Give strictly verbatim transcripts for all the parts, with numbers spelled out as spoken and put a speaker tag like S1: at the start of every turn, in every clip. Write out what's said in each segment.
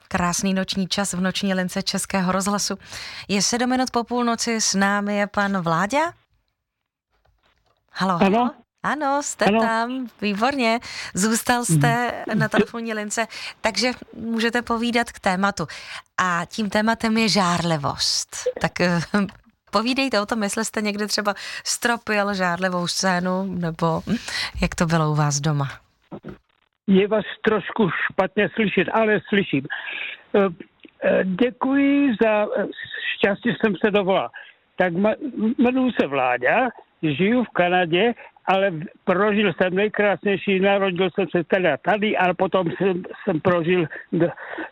S1: Krásný noční čas v noční lince Českého rozhlasu. Je sedm minut po půlnoci, s námi je pan Vláďa. Halo,
S2: Ano.
S1: Ano, jste
S2: Ano.
S1: tam, výborně. Zůstal jste na telefonní lince, takže můžete povídat k tématu. A tím tématem je žárlivost. Tak povídejte o tom, jestli jste někdy třeba stropil žárlivou scénu, nebo jak to bylo u vás doma.
S2: Je vás trošku špatně slyšet, ale slyším. Děkuji za šťastí, jsem se dovolal. Tak jmenuji se Vláďa, žiju v Kanadě, ale prožil jsem nejkrásnější, narodil jsem se teda tady, ale potom jsem, jsem prožil uh,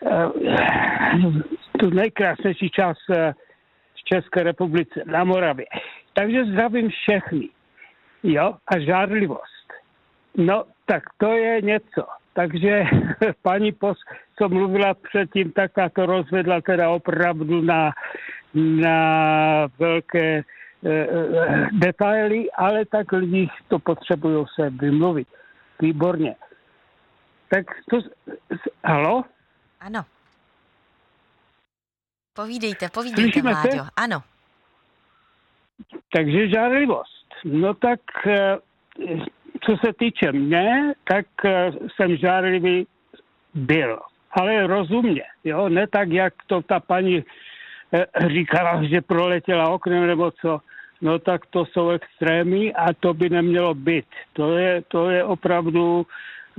S2: tu nejkrásnější část uh, v České republice, na Moravě. Takže zdravím všechny. Jo, a žárlivost. No, tak to je něco. Takže paní Pos, co mluvila předtím, tak ta to rozvedla teda opravdu na, na velké detaily, ale tak lidi to potřebují se vymluvit. Výborně. Tak to... Halo?
S1: Ano. Povídejte, povídejte,
S2: Slyšíme
S1: Vláďo.
S2: se?
S1: Ano.
S2: Takže žárlivost. No tak, co se týče mě, tak jsem žárlivý byl. Ale rozumně, jo? Ne tak, jak to ta paní říkala, že proletěla oknem nebo co. No tak to jsou extrémy a to by nemělo být. To je, to je opravdu